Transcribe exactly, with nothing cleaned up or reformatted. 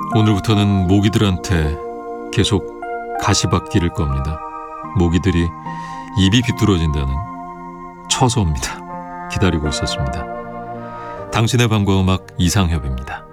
오늘부터는 모기들한테 계속 가시밭길을 겁니다. 모기들이 입이 비뚤어진다는 처서입니다. 기다리고 있었습니다. 당신의 밤과 음악 이상협입니다.